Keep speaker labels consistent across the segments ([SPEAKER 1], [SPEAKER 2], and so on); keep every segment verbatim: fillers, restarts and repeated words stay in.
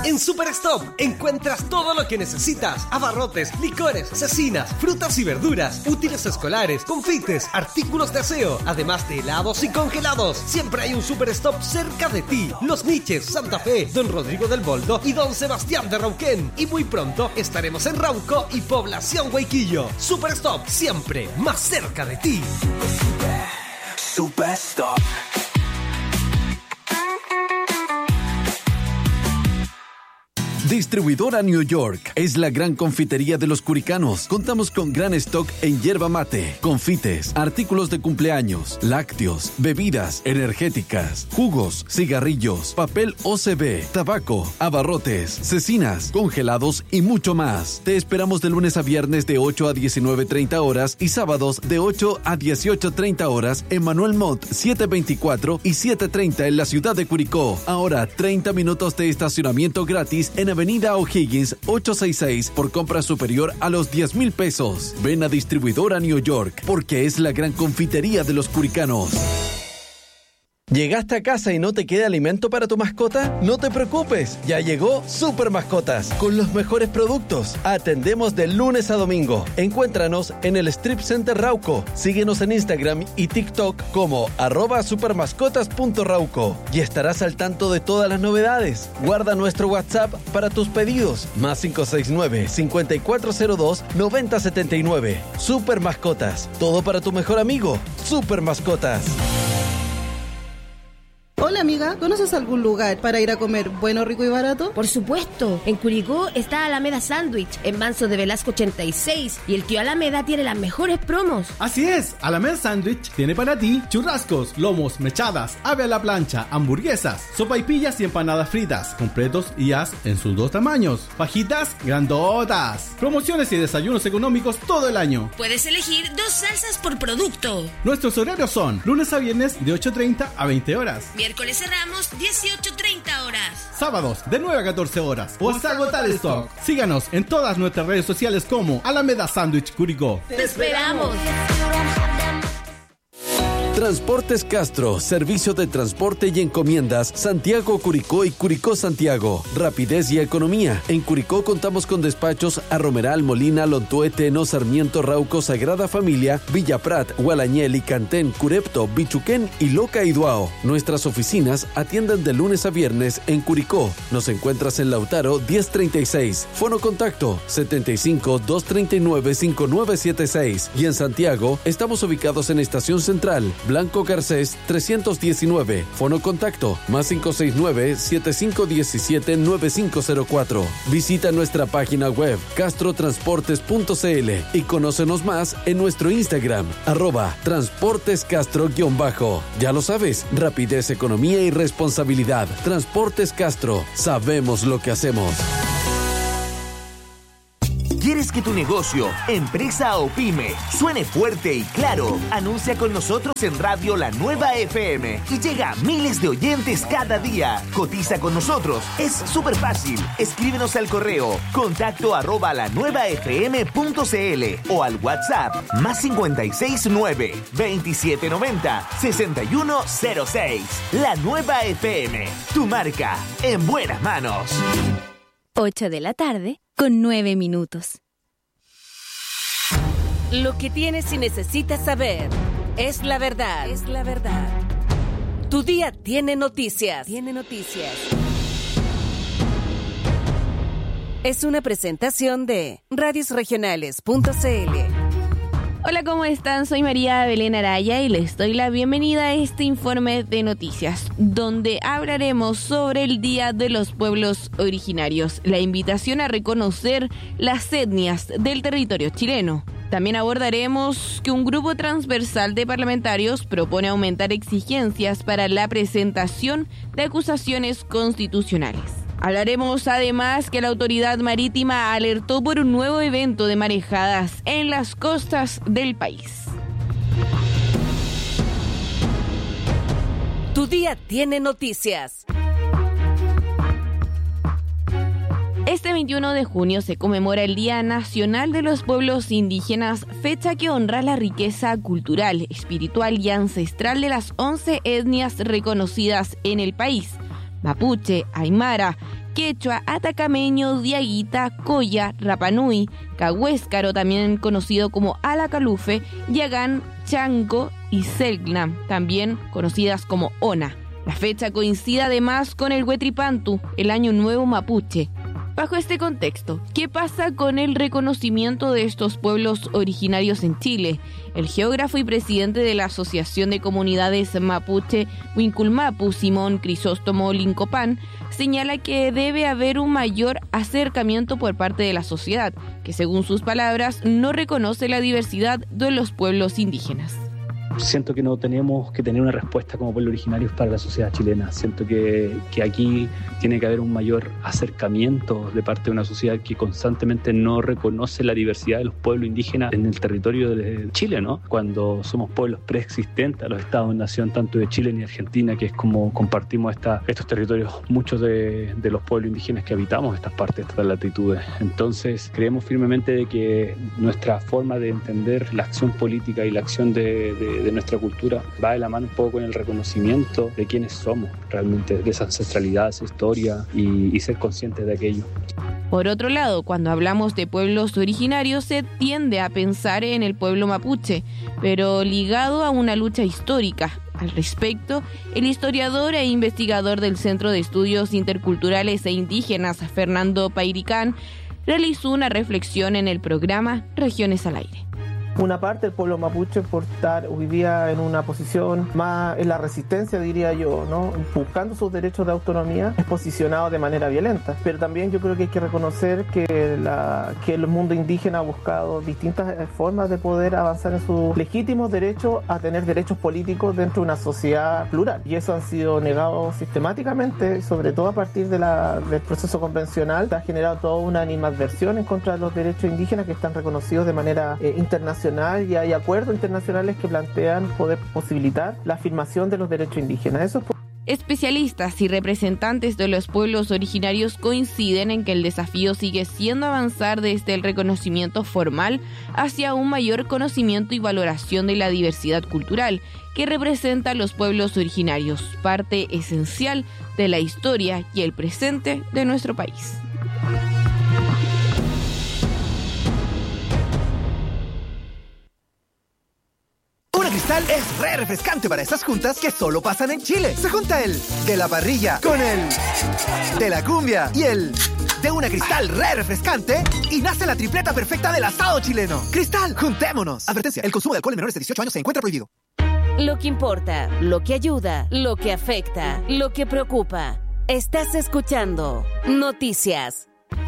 [SPEAKER 1] En Superstop encuentras todo lo que necesitas: abarrotes, licores, cecinas, frutas y verduras, útiles escolares, confites, artículos de aseo, además de helados y congelados. Siempre hay un Superstop cerca de ti. Los Niches, Santa Fe, Don Rodrigo del Boldo y Don Sebastián de Rauquén. Y muy pronto estaremos en Rauco y Población Huayquillo. Superstop, siempre más cerca de ti.
[SPEAKER 2] Superstop.
[SPEAKER 3] Distribuidora New York es la gran confitería de los curicanos. Contamos con gran stock en yerba mate, confites, artículos de cumpleaños, lácteos, bebidas energéticas, jugos, cigarrillos, papel O C B, tabaco, abarrotes, cecinas, congelados y mucho más. Te esperamos de lunes a viernes de ocho a diecinueve treinta horas y sábados de ocho a dieciocho treinta horas en Manuel Montt setecientos veinticuatro y setecientos treinta en la ciudad de Curicó. Ahora treinta minutos de estacionamiento gratis en Avenida O'Higgins ochocientos sesenta y seis por compra superior a los diez mil pesos. Ven a Distribuidora New York porque es la gran confitería de los curicanos. ¿Llegaste a casa y no te queda alimento para tu mascota? No te preocupes, ya llegó Super Mascotas con los mejores productos. Atendemos de lunes a domingo. Encuéntranos en el Strip Center Rauco. Síguenos en Instagram y TikTok como arroba supermascotas.rauco y estarás al tanto de todas las novedades. Guarda nuestro WhatsApp para tus pedidos. Más cinco seis nueve, cinco cuatro cero dos, nueve cero siete nueve. Super Mascotas. Todo para tu mejor amigo. Super Mascotas.
[SPEAKER 4] Hola amiga, ¿conoces algún lugar para ir a comer bueno, rico y barato?
[SPEAKER 5] Por supuesto, en Curicó está Alameda Sándwich, en Manso de Velasco ochenta y seis, y el tío Alameda tiene las mejores promos.
[SPEAKER 6] Así es, Alameda Sándwich tiene para ti churrascos, lomos, mechadas, ave a la plancha, hamburguesas, sopaipillas y empanadas fritas, completos y as en sus dos tamaños, fajitas grandotas, promociones y desayunos económicos todo el año.
[SPEAKER 5] Puedes elegir dos salsas por producto.
[SPEAKER 6] Nuestros horarios son lunes a viernes de ocho treinta a veinte horas.
[SPEAKER 5] Miércoles cerramos dieciocho treinta horas.
[SPEAKER 6] Sábados de nueve a catorce horas o hasta agotar stock. Síganos en todas nuestras redes sociales como Alameda Sándwich Curicó.
[SPEAKER 5] ¡Te esperamos!
[SPEAKER 3] Transportes Castro, servicio de transporte y encomiendas Santiago, Curicó y Curicó, Santiago. Rapidez y economía. En Curicó contamos con despachos a Romeral, Molina, Lontué, Teno, Sarmiento, Rauco, Sagrada Familia, Villa Prat, Gualañel, Icantén, Curepto, Bichuquén y Loca y Duao. Nuestras oficinas atienden de lunes a viernes en Curicó. Nos encuentras en Lautaro diez treinta y seis. Fono contacto setenta y cinco, doscientos treinta y nueve, cincuenta y nueve setenta y seis. Y en Santiago estamos ubicados en Estación Central, Blanco Garcés trescientos diecinueve. Fono contacto más cinco seis nueve, siete cinco uno siete, nueve cinco cero cuatro. Visita nuestra página web castrotransportes punto c l y conócenos más en nuestro Instagram arroba transportescastro-bajo. Ya lo sabes, rapidez, economía y responsabilidad. Transportes Castro, sabemos lo que hacemos.
[SPEAKER 7] ¿Quieres que tu negocio, empresa o pyme suene fuerte y claro? Anuncia con nosotros en Radio La Nueva F M y llega a miles de oyentes cada día. Cotiza con nosotros. Es súper fácil. Escríbenos al correo contacto arroba la nueva fm punto c l o al WhatsApp más cincuenta y seis nueve, veintisiete noventa, sesenta y uno cero seis. La Nueva F M, tu marca en buenas manos.
[SPEAKER 8] ocho de la tarde con nueve minutos.
[SPEAKER 9] Lo que tienes y necesitas saber es la verdad. Es la verdad. Tu día tiene noticias. Tiene noticias. Es una presentación de radios regionales punto c l.
[SPEAKER 10] Hola, ¿cómo están? Soy María Belén Araya y les doy la bienvenida a este informe de noticias, donde hablaremos sobre el Día de los Pueblos Originarios, la invitación a reconocer las etnias del territorio chileno. También abordaremos que un grupo transversal de parlamentarios propone aumentar exigencias para la presentación de acusaciones constitucionales. Hablaremos además que la autoridad marítima alertó por un nuevo evento de marejadas en las costas del país.
[SPEAKER 9] Tu día tiene noticias.
[SPEAKER 10] Este veintiuno de junio se conmemora el Día Nacional de los Pueblos Indígenas, fecha que honra la riqueza cultural, espiritual y ancestral de las once etnias reconocidas en el país: mapuche, aymara, quechua, atacameño, diaguita, coya, rapanui, cahuéscaro, también conocido como alacalufe, yagán, chanco y selknam, también conocidas como ona. La fecha coincide además con el Huetripantu, el Año Nuevo Mapuche. Bajo este contexto, ¿qué pasa con el reconocimiento de estos pueblos originarios en Chile? El geógrafo y presidente de la Asociación de Comunidades Mapuche Huinculmapu, Simón Crisóstomo Lincopán, señala que debe haber un mayor acercamiento por parte de la sociedad, que según sus palabras no reconoce la diversidad de los pueblos indígenas.
[SPEAKER 2] Siento que no tenemos que tener una respuesta como pueblos originarios para la sociedad chilena. Siento que, que aquí tiene que haber un mayor acercamiento de parte de una sociedad que constantemente no reconoce la diversidad de los pueblos indígenas en el territorio de Chile, ¿no? Cuando somos pueblos preexistentes a los estados-nación, tanto de Chile ni Argentina, que es como compartimos esta, estos territorios, muchos de, de los pueblos indígenas que habitamos estas partes, estas latitudes. Entonces, creemos firmemente de que nuestra forma de entender la acción política y la acción de, de de nuestra cultura va de la mano un poco con el reconocimiento de quiénes somos realmente, de esa ancestralidad, esa historia y, y ser conscientes de aquello.
[SPEAKER 10] Por otro lado, cuando hablamos de pueblos originarios se tiende a pensar en el pueblo mapuche, pero ligado a una lucha histórica. Al respecto, el historiador e investigador del Centro de Estudios Interculturales e Indígenas, Fernando Pairicán, realizó una reflexión en el programa Regiones al Aire.
[SPEAKER 11] Una parte del pueblo mapuche, por estar hoy día en una posición más en la resistencia, diría yo, ¿no? Buscando sus derechos de autonomía, es posicionado de manera violenta. Pero también yo creo que hay que reconocer que, la, que el mundo indígena ha buscado distintas formas de poder avanzar en sus legítimos derechos a tener derechos políticos dentro de una sociedad plural. Y eso han sido negados sistemáticamente, sobre todo a partir de la, del proceso convencional. Ha generado toda una animadversión en contra de los derechos indígenas que están reconocidos de manera eh, internacional. Y hay acuerdos internacionales que plantean poder posibilitar la afirmación de los derechos indígenas. Eso es...
[SPEAKER 10] Especialistas y representantes de los pueblos originarios coinciden en que el desafío sigue siendo avanzar desde el reconocimiento formal hacia un mayor conocimiento y valoración de la diversidad cultural que representa a los pueblos originarios, parte esencial de la historia y el presente de nuestro país.
[SPEAKER 12] Una Cristal es re refrescante para esas juntas que solo pasan en Chile. Se junta el de la parrilla con el de la cumbia y el de Una Cristal re refrescante y nace la tripleta perfecta del asado chileno. Cristal, juntémonos. Advertencia, el consumo de alcohol en menores de dieciocho años se encuentra prohibido.
[SPEAKER 9] Lo que importa, lo que ayuda, lo que afecta, lo que preocupa. Estás escuchando Noticias.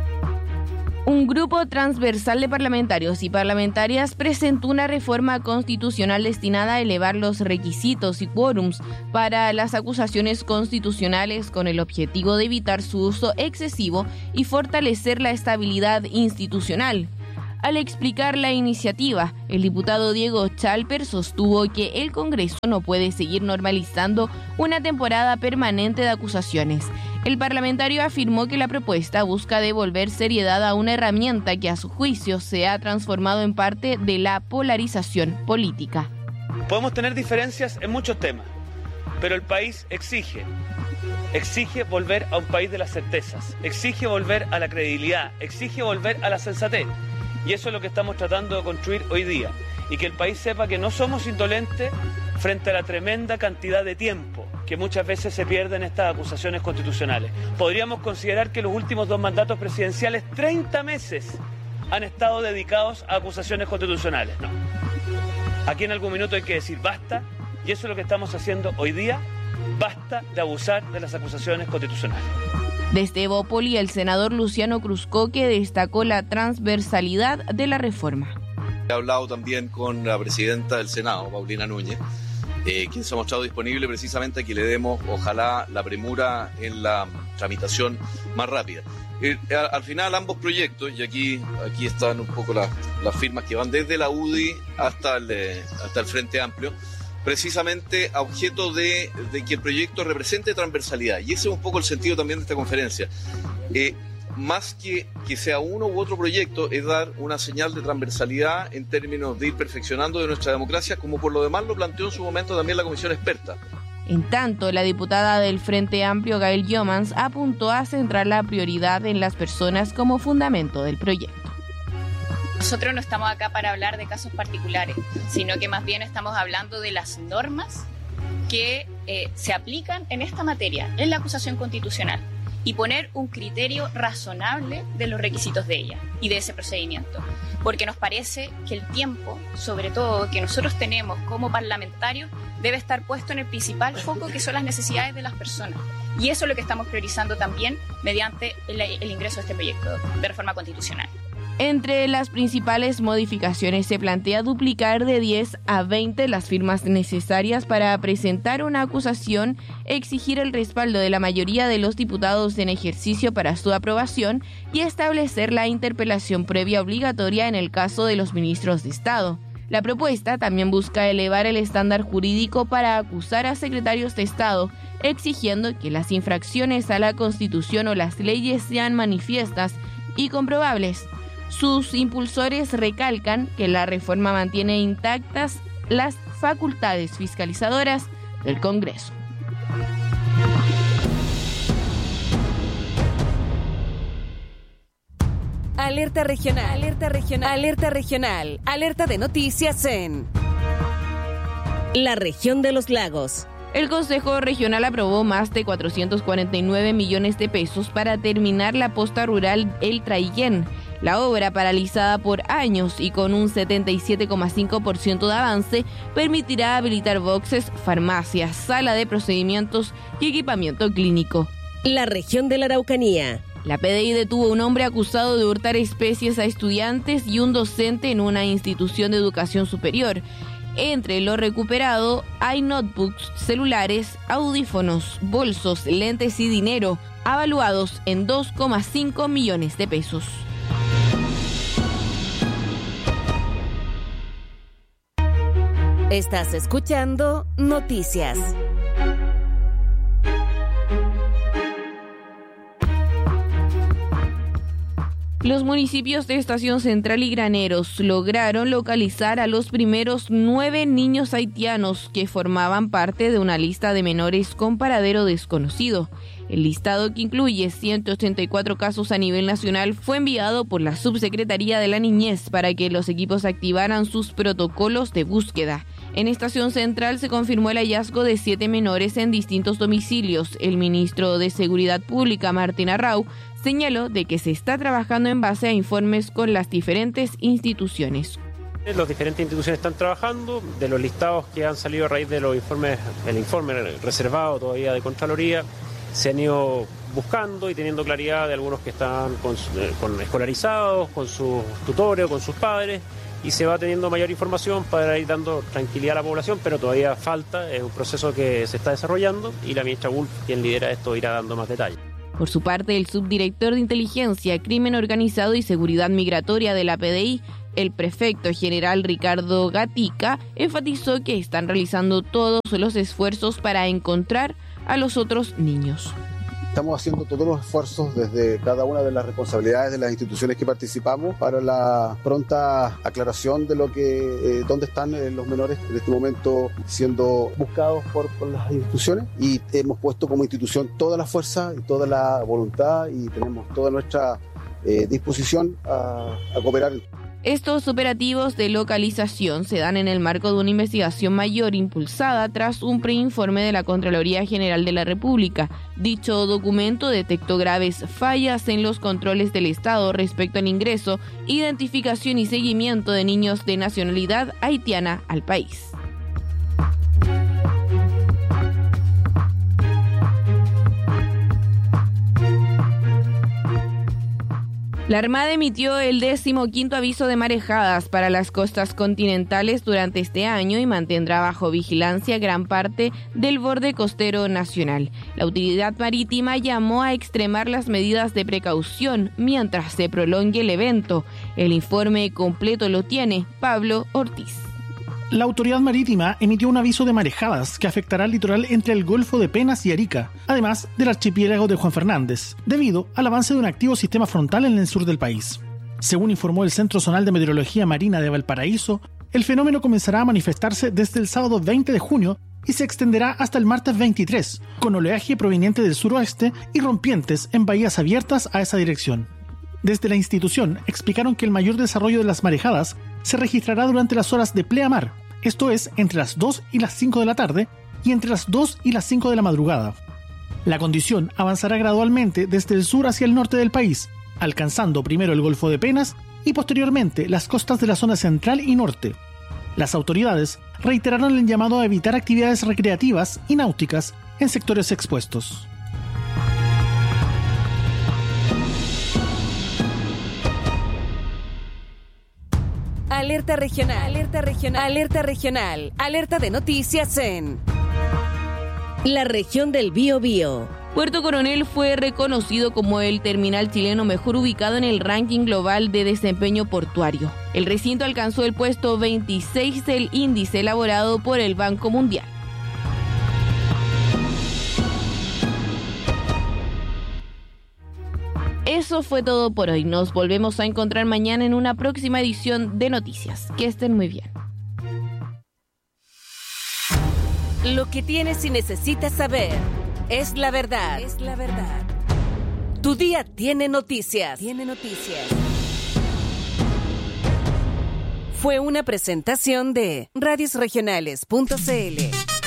[SPEAKER 10] Un grupo transversal de parlamentarios y parlamentarias presentó una reforma constitucional destinada a elevar los requisitos y quórums para las acusaciones constitucionales con el objetivo de evitar su uso excesivo y fortalecer la estabilidad institucional. Al explicar la iniciativa, el diputado Diego Chalper sostuvo que el Congreso no puede seguir normalizando una temporada permanente de acusaciones. El parlamentario afirmó que la propuesta busca devolver seriedad a una herramienta que a su juicio se ha transformado en parte de la polarización política.
[SPEAKER 13] Podemos tener diferencias en muchos temas, pero el país exige, exige volver a un país de las certezas, exige volver a la credibilidad, exige volver a la sensatez. Y eso es lo que estamos tratando de construir hoy día. Y que el país sepa que no somos indolentes frente a la tremenda cantidad de tiempo que muchas veces se pierde en estas acusaciones constitucionales. Podríamos considerar que los últimos dos mandatos presidenciales, treinta meses, han estado dedicados a acusaciones constitucionales. No. Aquí en algún minuto hay que decir basta, y eso es lo que estamos haciendo hoy día. Basta de abusar de las acusaciones constitucionales.
[SPEAKER 10] Desde Evópoli, el senador Luciano Cruzcoque destacó la transversalidad de la reforma.
[SPEAKER 14] He hablado también con la presidenta del Senado, Paulina Núñez, eh, quien se ha mostrado disponible precisamente a que le demos, ojalá, la premura en la tramitación más rápida. Eh, al, al final, ambos proyectos, y aquí, aquí están un poco las, las firmas que van desde la U D I hasta el, eh, hasta el Frente Amplio, precisamente a objeto de, de que el proyecto represente transversalidad. Y ese es un poco el sentido también de esta conferencia. Eh, más que que sea uno u otro proyecto, es dar una señal de transversalidad en términos de ir perfeccionando de nuestra democracia, como por lo demás lo planteó en su momento también la comisión experta.
[SPEAKER 10] En tanto, la diputada del Frente Amplio, Gael Jomans, apuntó a centrar la prioridad en las personas como fundamento del proyecto.
[SPEAKER 15] Nosotros no estamos acá para hablar de casos particulares, sino que más bien estamos hablando de las normas que eh, se aplican en esta materia, en la acusación constitucional, y poner un criterio razonable de los requisitos de ella y de ese procedimiento. Porque nos parece que el tiempo, sobre todo, que nosotros tenemos como parlamentarios, debe estar puesto en el principal foco, que son las necesidades de las personas. Y eso es lo que estamos priorizando también mediante el, el ingreso de este proyecto de reforma constitucional.
[SPEAKER 10] Entre las principales modificaciones se plantea duplicar de diez a veinte las firmas necesarias para presentar una acusación, exigir el respaldo de la mayoría de los diputados en ejercicio para su aprobación y establecer la interpelación previa obligatoria en el caso de los ministros de Estado. La propuesta también busca elevar el estándar jurídico para acusar a secretarios de Estado, exigiendo que las infracciones a la Constitución o las leyes sean manifiestas y comprobables. Sus impulsores recalcan que la reforma mantiene intactas las facultades fiscalizadoras del Congreso.
[SPEAKER 9] Alerta regional, alerta regional, alerta regional, alerta de noticias en la región de los lagos.
[SPEAKER 10] El Consejo Regional aprobó más de cuatrocientos cuarenta y nueve millones de pesos para terminar la posta rural El Traillén. La obra, paralizada por años y con un setenta y siete coma cinco por ciento de avance, permitirá habilitar boxes, farmacias, sala de procedimientos y equipamiento clínico.
[SPEAKER 9] La región de la Araucanía.
[SPEAKER 10] La P D I detuvo a un hombre acusado de hurtar especies a estudiantes y un docente en una institución de educación superior. Entre lo recuperado hay notebooks, celulares, audífonos, bolsos, lentes y dinero, avaluados en dos coma cinco millones de pesos.
[SPEAKER 9] Estás escuchando Noticias.
[SPEAKER 10] Los municipios de Estación Central y Graneros lograron localizar a los primeros nueve niños haitianos que formaban parte de una lista de menores con paradero desconocido. El listado, que incluye ciento ochenta y cuatro casos a nivel nacional, fue enviado por la Subsecretaría de la Niñez para que los equipos activaran sus protocolos de búsqueda. En Estación Central se confirmó el hallazgo de siete menores en distintos domicilios. El ministro de Seguridad Pública, Martín Arrau, señaló de que se está trabajando en base a informes con las diferentes instituciones.
[SPEAKER 16] Las diferentes instituciones están trabajando, de los listados que han salido a raíz de los informes, el informe reservado todavía de Contraloría, se han ido buscando y teniendo claridad de algunos que están con, con escolarizados, con sus tutores, con sus padres, y se va teniendo mayor información para ir dando tranquilidad a la población, pero todavía falta, es un proceso que se está desarrollando y la ministra Wolf, quien lidera esto, irá dando más detalles.
[SPEAKER 10] Por su parte, el subdirector de Inteligencia, Crimen Organizado y Seguridad Migratoria de la P D I, el prefecto general Ricardo Gatica, enfatizó que están realizando todos los esfuerzos para encontrar a los otros niños.
[SPEAKER 17] Estamos haciendo todos los esfuerzos desde cada una de las responsabilidades de las instituciones que participamos para la pronta aclaración de lo que, eh, dónde están eh, los menores en este momento siendo buscados por, por las instituciones, y hemos puesto como institución toda la fuerza y toda la voluntad y tenemos toda nuestra eh, disposición a, a cooperar.
[SPEAKER 10] Estos operativos de localización se dan en el marco de una investigación mayor impulsada tras un preinforme de la Contraloría General de la República. Dicho documento detectó graves fallas en los controles del Estado respecto al ingreso, identificación y seguimiento de niños de nacionalidad haitiana al país. La Armada emitió el decimoquinto aviso de marejadas para las costas continentales durante este año y mantendrá bajo vigilancia gran parte del borde costero nacional. La Autoridad Marítima llamó a extremar las medidas de precaución mientras se prolongue el evento. El informe completo lo tiene Pablo Ortiz.
[SPEAKER 18] La Autoridad Marítima emitió un aviso de marejadas que afectará el litoral entre el Golfo de Penas y Arica, además del archipiélago de Juan Fernández, debido al avance de un activo sistema frontal en el sur del país. Según informó el Centro Zonal de Meteorología Marina de Valparaíso, el fenómeno comenzará a manifestarse desde el sábado veinte de junio y se extenderá hasta el martes veintitrés, con oleaje proveniente del suroeste y rompientes en bahías abiertas a esa dirección. Desde la institución explicaron que el mayor desarrollo de las marejadas se registrará durante las horas de pleamar, esto es, entre las dos y las cinco de la tarde y entre las dos y las cinco de la madrugada. La condición avanzará gradualmente desde el sur hacia el norte del país, alcanzando primero el Golfo de Penas y posteriormente las costas de la zona central y norte. Las autoridades reiteraron el llamado a evitar actividades recreativas y náuticas en sectores expuestos.
[SPEAKER 9] Alerta regional, alerta regional, alerta regional, alerta de noticias en la región del Biobío.
[SPEAKER 10] Puerto Coronel fue reconocido como el terminal chileno mejor ubicado en el ranking global de desempeño portuario. El recinto alcanzó el puesto veintiséis del índice elaborado por el Banco Mundial. Eso fue todo por hoy. Nos volvemos a encontrar mañana en una próxima edición de Noticias. Que estén muy bien.
[SPEAKER 9] Lo que tienes y necesitas saber es la verdad. Es la verdad. Tu día tiene noticias. Tiene noticias. Fue una presentación de radios regionales punto c l.